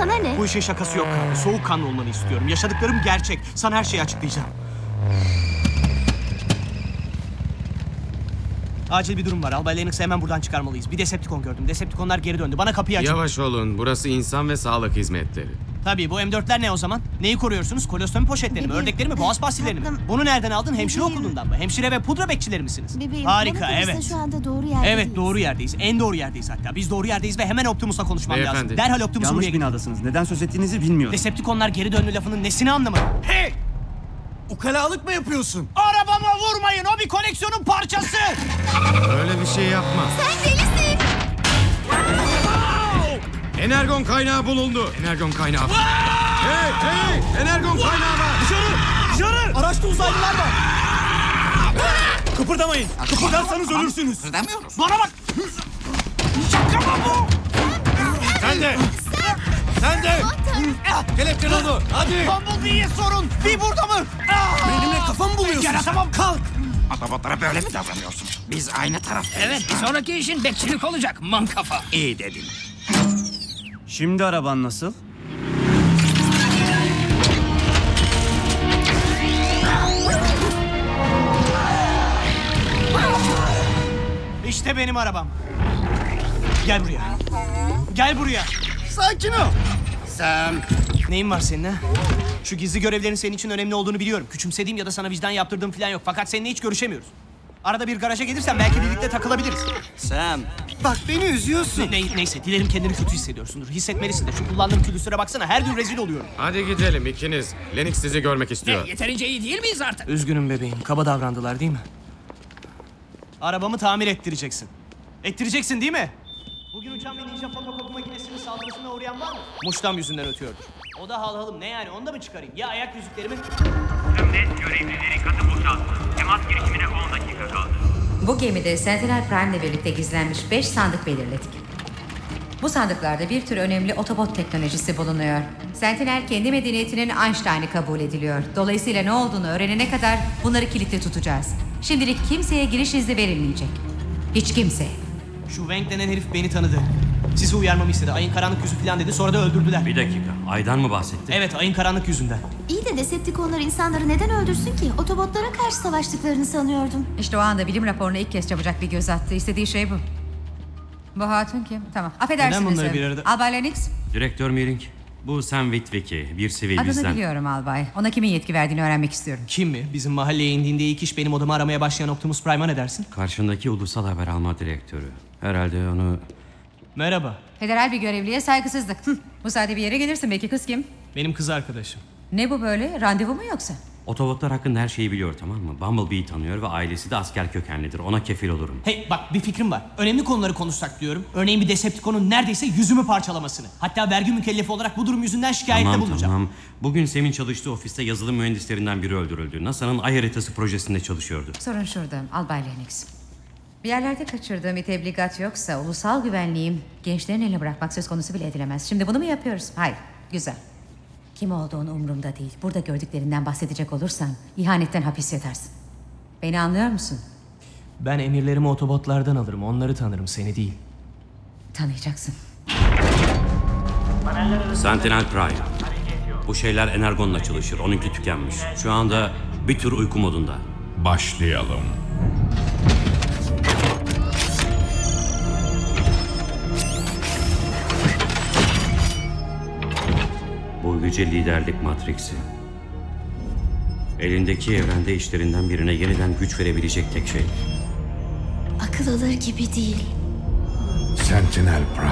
Sana ne? Bu işin şakası yok Carla. Soğukkanlı olmanı istiyorum. Yaşadıklarım gerçek. Sana her şeyi açıklayacağım. Acil bir durum var. Albay Lennox'ı hemen buradan çıkarmalıyız. Bir Decepticon gördüm. Decepticonlar geri döndü. Bana kapıyı açın. Yavaş olun. Burası insan ve sağlık hizmetleri. Tabii bu M4'ler ne o zaman? Neyi koruyorsunuz? Kolostomi poşetleri mi? Bebeğim, Ördekleri mi? Boğaz pastilleri mi? tatlım. Bunu nereden aldın? Hemşire Bebeğim. okulundan mı? Hemşire ve pudra bekçileri misiniz? Bebeğim, Harika, bana kalırsa evet. şu anda doğru yerdeyiz. Evet, doğru yerdeyiz. En doğru yerdeyiz hatta. Biz doğru yerdeyiz ve hemen Optimus'la konuşmam lazım. Beyefendi. Derhal Optimus'u buraya Yanlış getir. binadasınız. Neden söz ettiğinizi bilmiyorum. Decepticonlar geri döndü lafının nesini anlamadım? Hey! Ukalalık mı yapıyorsun? Arabama vurmayın. O bir koleksiyonun parçası. Öyle bir şey yapma. Sen delisin. Energon kaynağı bulundu. Energon kaynağı. Hey! Energon kaynağı var. Dışarı! Araçta uzaylılar var. Kıpırdamayın. Kıpırdarsanız ölürsünüz. Kıpırdamıyoruz. Bana bak. Şaka mı bu? Sen de. Sen de. Kelepçen oldu. Hadi. Bumblebee'ye sorun. Bir burada mı? Benimle kafa mı buluyorsun? Yaratamam. Kalk. Otobotlara böyle mi davranıyorsun? Biz aynı taraftayız. Evet, bir sonraki işin bekçilik olacak mankafa. İyi dedin. Şimdi araban nasıl? İşte benim arabam. Gel buraya. Gel buraya. Sakin ol. Sam. Neyin var senin ha? Şu gizli görevlerin senin için önemli olduğunu biliyorum. Küçümsediğim ya da sana vicdan yaptırdığım falan yok. Fakat seninle hiç görüşemiyoruz. Arada bir garaja gelirsen belki birlikte takılabiliriz. Sam. Bak beni üzüyorsun. Neyse dilerim kendini kötü hissediyorsundur. Hissetmelisin de şu kullandığım külüsüre baksana. Her gün rezil oluyorum. Hadi gidelim ikiniz. Lennox sizi görmek istiyor. Yeterince iyi değil miyiz artık? Üzgünüm bebeğim. Kaba davrandılar değil mi? Arabamı tamir ettireceksin. Ettireceksin değil mi? Bugün uçan bir ninja fotokopi makinesinin saldırısına uğrayan var mı? Muştam yüzünden ötüyordur. O da halhalım. Ne yani? Onu da mı çıkarayım? Ya ayak yüzüklerimi? Tüm net görevlileri katı boşalttı. Temas girişimine 10 dakika kaldı. Bu gemide Sentinel Prime ile birlikte gizlenmiş 5 sandık belirledik. Bu sandıklarda bir tür önemli otobot teknolojisi bulunuyor. Sentinel kendi medeniyetinin Einstein'ı kabul ediliyor. Dolayısıyla ne olduğunu öğrenene kadar bunları kilitli tutacağız. Şimdilik kimseye giriş izni verilmeyecek. Hiç kimseye. Şu Wang denen herif beni tanıdı. Sizi uyarmamı istedi. Ayın karanlık yüzü falan dedi. Sonra da öldürdüler. Bir dakika, Ay'dan mı bahsetti? Evet, ayın karanlık yüzünden. İyi de Decepticonlar insanları neden öldürsün ki? Otobotlara karşı savaştıklarını sanıyordum. İşte o anda bilim raporuna ilk kez çabucak bir göz attı. İstediği şey bu. Bu hatun kim? Tamam. Affedersiniz. Neden bunları bir arada- Albay Lennox. Direktör Meering, bu Sam Witwicky, bir sivil Adını bizden. biliyorum albay. Ona kimin yetki verdiğini öğrenmek istiyorum. Kim mi? Bizim mahalleye indiğinde ilk iş benim odamı aramaya başlayan Optimus Prime'a ne dersin? Karşındaki ulusal haber alma direktörü. Herhalde onu... Merhaba. Federal bir görevliye saygısızlık. Bu saatte bir yere gelirsin. Belki kız kim? Benim kız arkadaşım. Ne bu böyle? Randevu mu yoksa? Otobotlar hakkında her şeyi biliyor, tamam mı? Bumblebee'yi tanıyor ve ailesi de asker kökenlidir. Ona kefil olurum. Hey bak bir fikrim var. Önemli konuları konuşsak diyorum. Örneğin bir Decepticon'un neredeyse yüzümü parçalamasını. Hatta vergi mükellefi olarak bu durum yüzünden şikayette bulunacağım. Tamam. Bugün Sam'in çalıştığı ofiste yazılım mühendislerinden biri öldürüldü. NASA'nın ay haritası projesinde çalışıyordu. Sorun şurada. Albay Lennox. Bir yerlerde kaçırdığım bir tebligat yoksa ulusal güvenliğim gençlerin eline bırakmak söz konusu bile edilemez. Şimdi bunu mu yapıyoruz? Hayır. Güzel. Kim olduğun umurumda değil. Burada gördüklerinden bahsedecek olursan ihanetten hapis yatarsın. Beni anlıyor musun? Ben emirlerimi otobotlardan alırım. Onları tanırım, seni değil. Tanıyacaksın. Sentinel Prime. Bu şeyler Energon'la çalışır. Onunki tükenmiş. Şu anda bir tür uyku modunda. Başlayalım. Bu yüce liderlik matriksi. Elindeki evrende işlerinden birine yeniden güç verebilecek tek şey. Akıl alır gibi değil. Sentinel Prime.